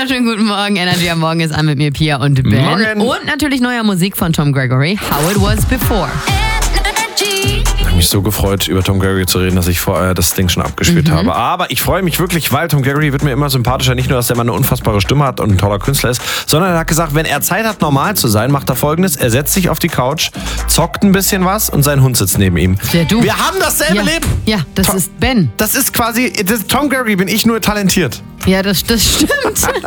wunderschönen guten Morgen. Energy am Morgen ist an mit mir, Pia und Ben. Morgen. Und natürlich neuer Musik von Tom Gregory, How It Was Before. Ich habe mich so gefreut, über Tom Gregory zu reden, dass ich vorher das Ding schon abgespielt habe. Aber ich freue mich wirklich, weil Tom Gregory wird mir immer sympathischer. Nicht nur, dass der Mann eine unfassbare Stimme hat und ein toller Künstler ist, sondern er hat gesagt, wenn er Zeit hat, normal zu sein, macht er Folgendes. Er setzt sich auf die Couch, zockt ein bisschen was und sein Hund sitzt neben ihm. Ja, du. Wir haben dasselbe Leben. Ja, das ist Ben. Das ist quasi, Tom Gregory bin ich nur talentiert. Ja, das stimmt.